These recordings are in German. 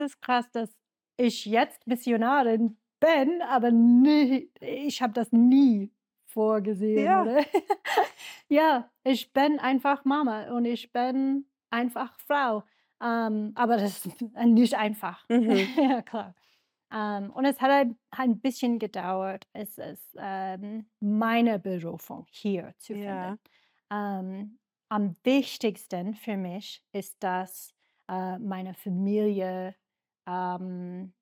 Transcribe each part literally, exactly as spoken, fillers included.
ist krass, dass ich jetzt Missionarin bin, aber nie ich habe das nie vorgesehen, Ja. oder? Ja, ich bin einfach Mama und ich bin einfach Frau. Ähm, aber das ist nicht einfach. Mhm. Ja, klar. Ähm, und es hat ein ein bisschen gedauert. Es ist, ähm, meine Berufung hier zu Ja. finden. Ähm, am wichtigsten für mich ist, dass, äh, meine Familie, ähm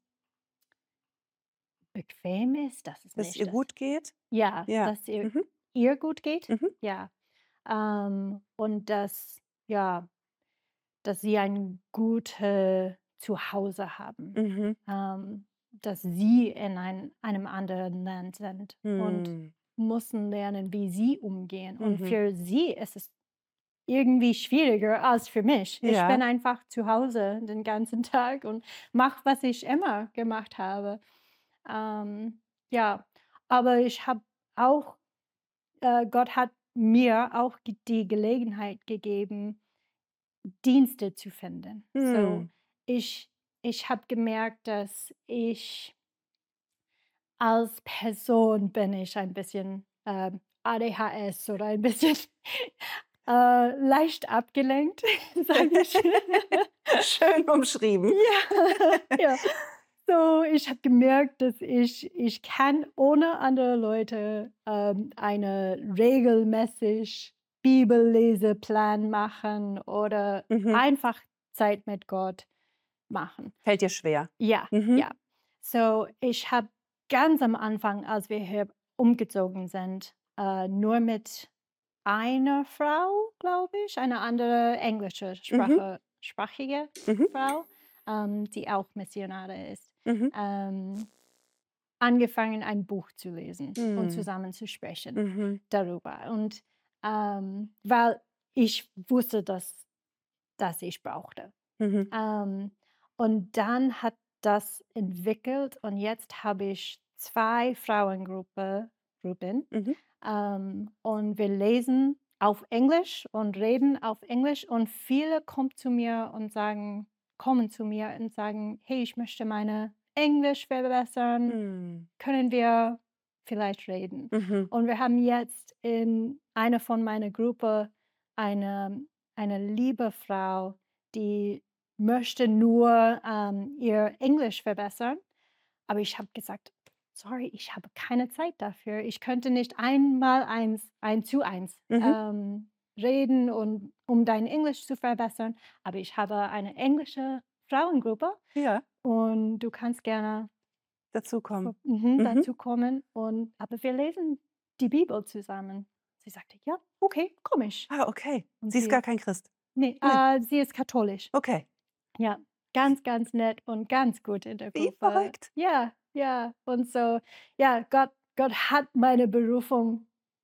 bequem ist, das ist Dass nicht ihr das. gut geht? Ja, Ja. dass ihr Mhm. ihr gut geht, Mhm. ja. Ähm, und dass ja, dass sie ein gute Zuhause haben, Mhm. ähm, dass sie in ein einem anderen Land sind und Mhm. müssen lernen, wie sie umgehen. Und Mhm. für sie ist es irgendwie schwieriger als für mich. Ich bin Ja. einfach zu Hause den ganzen Tag und mache, was ich immer gemacht habe. Ähm, ja, aber ich habe auch äh, Gott hat mir auch g die Gelegenheit gegeben, Dienste zu finden. So, Mhm. ich ich habe gemerkt, dass ich als Person bin ich ein bisschen, ähm, A D H S oder ein bisschen, äh, leicht abgelenkt, sage ich. Schön umschrieben. Ja, ja. So, ich habe gemerkt, dass ich ich kann ohne andere Leute, ähm, eine regelmäßig Bibelleseplan machen oder Mhm. einfach Zeit mit Gott machen. Fällt dir schwer? Ja, Mhm. ja. So, ich habe ganz am Anfang, als wir hier umgezogen sind, äh, nur mit einer Frau, glaube ich, eine andere englische Mhm. Sprache sprachige Mhm. Frau, ähm, die auch Missionarin ist, Mhm. ähm, angefangen, ein Buch zu lesen und Mhm. zusammen zu sprechen Mhm. darüber. Und, ähm, weil ich wusste, dass dass ich brauchte. Mhm. Ähm, und dann hat das entwickelt und jetzt habe ich zwei Frauengruppe Gruppen, Mhm. ähm, und wir lesen auf Englisch und reden auf Englisch und viele kommt zu mir und sagen kommen zu mir und sagen: „Hey, ich möchte meine Englisch verbessern. Mhm. Können wir vielleicht reden?“ Mhm. Und wir haben jetzt in einer von meiner Gruppe eine eine liebe Frau, die möchte nur, ähm, ihr Englisch verbessern. Aber ich habe gesagt: „Sorry, ich habe keine Zeit dafür. Ich könnte nicht einmal eins ein zu eins, Mhm. ähm, reden und um dein Englisch zu verbessern, aber ich habe eine englische Frauengruppe Ja, und du kannst gerne dazukommen. vo mhm, Mhm. dazukommen und aber wir lesen die Bibel zusammen.“ Sie sagte: „Ja, okay, komme ich.“ Ah, okay. Und Sie ist sie gar kein Christ? ne, Ne. äh, sie ist katholisch. Okay. Ja, ganz, ganz nett und ganz gut in der Wie Gruppe. verrückt. Ja, ja. Und so, ja, Gott Gott hat meine Berufung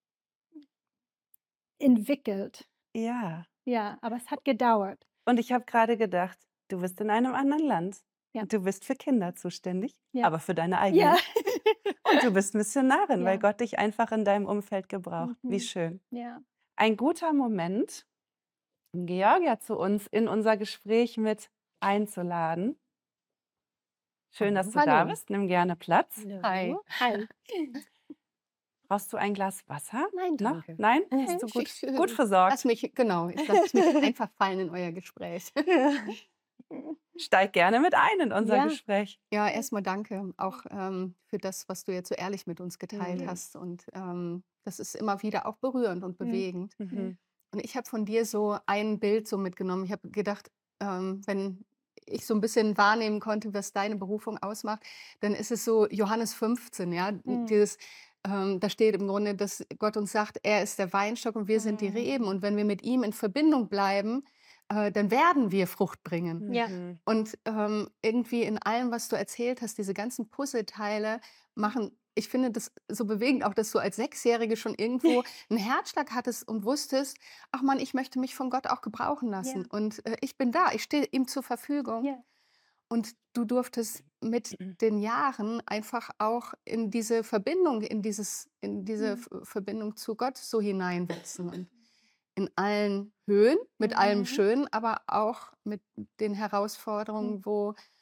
entwickelt. Ja. Ja, aber es hat gedauert. Und ich habe grade gedacht, du bist in einem anderen Land Ja, und du bist für Kinder zuständig, ja, aber für deine ja. eigenen. Und du bist Missionarin, weil Ja, Gott dich einfach in deinem Umfeld gebraucht. Wie mhm. schön. Ja. Ein guter Moment, um Georgia zu uns in unser Gespräch mit einzuladen. Schön, dass Hallo, du da hallo. bist. Nimm gerne Platz. Hi. Hallo. Hi. Brauchst du ein Glas Wasser Nein, noch? danke. Nein? Nein, Bist du ich gut ich, gut äh, lasse versorgt? mich genau, ich lasse mich einfach fallen in euer Gespräch. Steig gerne mit ein in unser Ja. Gespräch. Ja, erst mal danke auch, ähm, für das, was du jetzt so ehrlich mit uns geteilt Mhm. hast und, ähm, das ist immer wieder auch berührend und Mhm. bewegend. Mhm. Und ich habe von dir so ein Bild so mitgenommen. Ich habe gedacht, ähm, wenn ich so ein bisschen wahrnehmen konnte, was deine Berufung ausmacht, dann ist es so Johannes fünfzehn, ja, Mhm. dieses ähm, da steht im Grunde, dass Gott uns sagt, er ist der Weinstock und wir sind die Reben. Mhm. Und wenn wir mit ihm in Verbindung bleiben, äh, dann werden wir Frucht bringen. Ja. Mhm. Und, ähm, irgendwie in allem, was du erzählt hast, diese ganzen Puzzleteile machen ich finde das so bewegend auch, dass du als Sechsjährige schon irgendwo 'n Herzschlag hattest und wusstest: „Ach Mann, ich möchte mich von Gott auch gebrauchen lassen Ja. und, äh, ich bin da, ich stehe ihm zur Verfügung.“ Ja. Und du durftest mit den Jahren einfach auch in diese Verbindung, in dieses in diese Mhm. F Verbindung zu Gott so hineinwachsen und in allen Höhen, mit allem Mhm. Schönen, aber auch mit den Mhm. Herausforderungen, wo